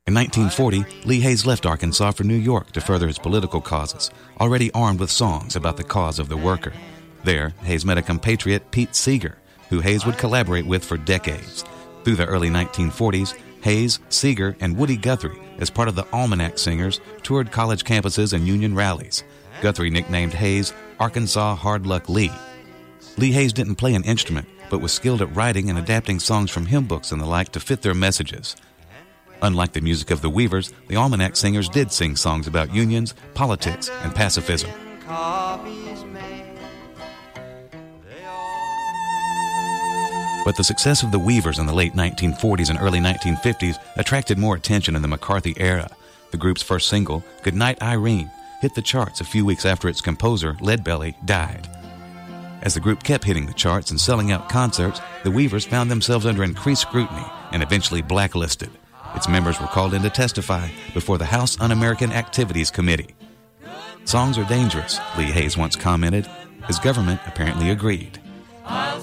In 1940, Lee Hays left Arkansas for New York to further his political causes, already armed with songs about the cause of the worker. There, Hays met a compatriot, Pete Seeger, who Hays would collaborate with for decades. Through the early 1940s, Hays, Seeger, and Woody Guthrie, as part of the Almanac Singers, toured college campuses and union rallies. Guthrie nicknamed Hays Arkansas Hard Luck Lee. Lee Hays didn't play an instrument, but was skilled at writing and adapting songs from hymn books and the like to fit their messages. Unlike the music of the Weavers, the Almanac Singers did sing songs about unions, politics, and pacifism. But the success of the Weavers in the late 1940s and early 1950s attracted more attention in the McCarthy era. The group's first single, Goodnight Irene, hit the charts a few weeks after its composer, Leadbelly, died. As the group kept hitting the charts and selling out concerts, the Weavers found themselves under increased scrutiny and eventually blacklisted. Its members were called in to testify before the House Un-American Activities Committee. "Songs are dangerous," Lee Hays once commented. His government apparently agreed.